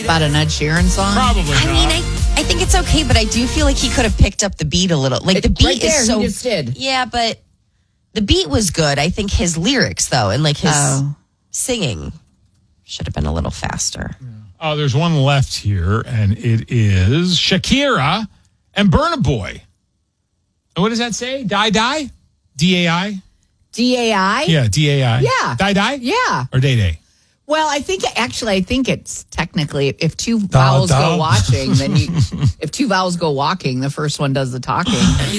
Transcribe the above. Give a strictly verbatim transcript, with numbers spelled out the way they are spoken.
about an Ed Sheeran song? Probably I not. mean, I, I think it's okay, but I do feel like he could have picked up the beat a little. Like the It- beat right there, is so. he just did. Yeah, but the beat was good. I think his lyrics, though, and like his Oh. singing should have been a little faster. Oh, there's one left here, and it is Shakira and Burna Boy. And what does that say? Die, die? D A I? D A I? Yeah, D A I. Yeah. Die, die? Yeah. Or day, day? Well, I think actually, I think it's technically if two vowels da. go watching, then you, if two vowels go walking, the first one does the talking.